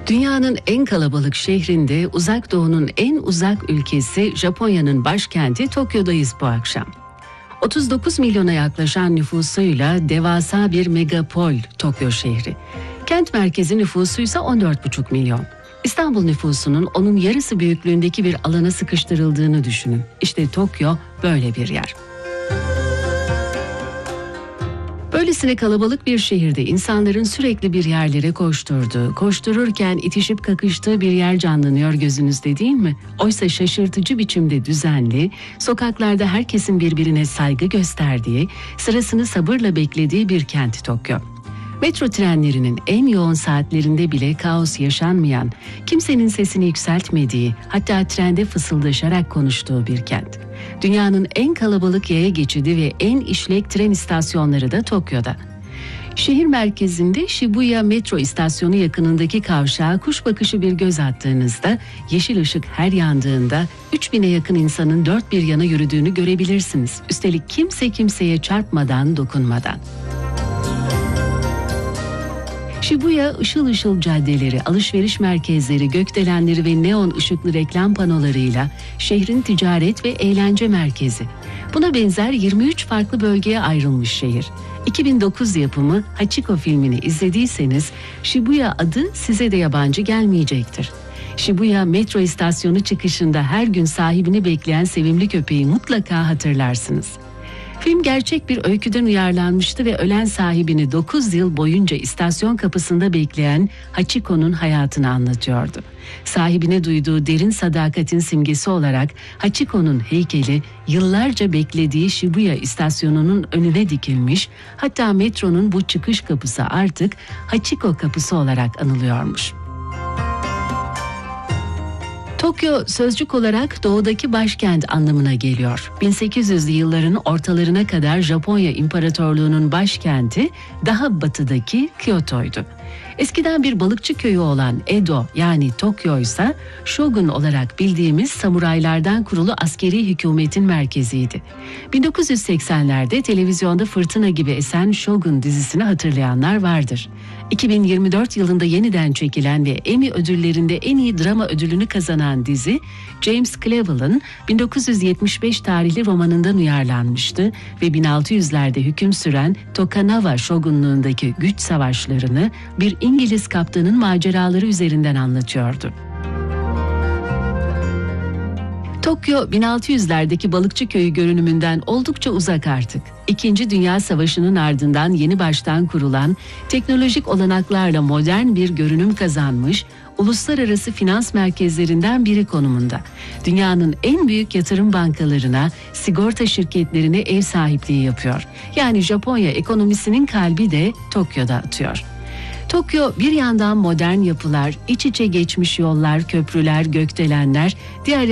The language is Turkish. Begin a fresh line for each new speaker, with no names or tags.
Dünyanın en kalabalık şehrinde Uzak Doğu'nun en uzak ülkesi Japonya'nın başkenti Tokyo'dayız bu akşam. 39 milyona yaklaşan nüfusuyla devasa bir megapol Tokyo şehri. Kent merkezi nüfusuysa 14,5 milyon. İstanbul nüfusunun onun yarısı büyüklüğündeki bir alana sıkıştırıldığını düşünün. İşte Tokyo böyle bir yer. Böylesine kalabalık bir şehirde insanların sürekli bir yerlere koşturduğu, koştururken itişip kakıştığı bir yer canlanıyor gözünüzde değil mi? Oysa şaşırtıcı biçimde düzenli, sokaklarda herkesin birbirine saygı gösterdiği, sırasını sabırla beklediği bir kent Tokyo. Metro trenlerinin en yoğun saatlerinde bile kaos yaşanmayan, kimsenin sesini yükseltmediği, hatta trende fısıldaşarak konuştuğu bir kent. Dünyanın en kalabalık yaya geçidi ve en işlek tren istasyonları da Tokyo'da. Şehir merkezinde Shibuya metro istasyonu yakınındaki kavşağa kuş bakışı bir göz attığınızda, yeşil ışık her yandığında 3000'e yakın insanın dört bir yana yürüdüğünü görebilirsiniz. Üstelik kimse kimseye çarpmadan, dokunmadan. Shibuya ışıl ışıl caddeleri, alışveriş merkezleri, gökdelenleri ve neon ışıklı reklam panolarıyla şehrin ticaret ve eğlence merkezi. Buna benzer 23 farklı bölgeye ayrılmış şehir. 2009 yapımı Hachiko filmini izlediyseniz Shibuya adı size de yabancı gelmeyecektir. Shibuya metro istasyonu çıkışında her gün sahibini bekleyen sevimli köpeği mutlaka hatırlarsınız. Film gerçek bir öyküden uyarlanmıştı ve ölen sahibini 9 yıl boyunca istasyon kapısında bekleyen Hachiko'nun hayatını anlatıyordu. Sahibine duyduğu derin sadakatin simgesi olarak Hachiko'nun heykeli yıllarca beklediği Shibuya istasyonunun önüne dikilmiş, hatta metronun bu çıkış kapısı artık Hachiko kapısı olarak anılıyormuş. Tokyo sözcük olarak doğudaki başkent anlamına geliyor. 1800'lü yılların ortalarına kadar Japonya İmparatorluğu'nun başkenti daha batıdaki Kyoto'ydu. Eskiden bir balıkçı köyü olan Edo yani Tokyo ise Shogun olarak bildiğimiz samuraylardan kurulu askeri hükümetin merkeziydi. 1980'lerde televizyonda fırtına gibi esen Shogun dizisini hatırlayanlar vardır. 2024 yılında yeniden çekilen ve Emmy ödüllerinde en iyi drama ödülünü kazanan dizi, James Clavell'ın 1975 tarihli romanından uyarlanmıştı ve 1600'lerde hüküm süren Tokugawa şogunluğundaki güç savaşlarını bir İngiliz kaptanın maceraları üzerinden anlatıyordu. Tokyo 1600'lerdeki balıkçı köyü görünümünden oldukça uzak artık. İkinci Dünya Savaşı'nın ardından yeni baştan kurulan, teknolojik olanaklarla modern bir görünüm kazanmış, uluslararası finans merkezlerinden biri konumunda. Dünyanın en büyük yatırım bankalarına, sigorta şirketlerine ev sahipliği yapıyor. Yani Japonya ekonomisinin kalbi de Tokyo'da atıyor. Tokyo bir yandan modern yapılar, iç içe geçmiş yollar, köprüler, gökdelenler, diğer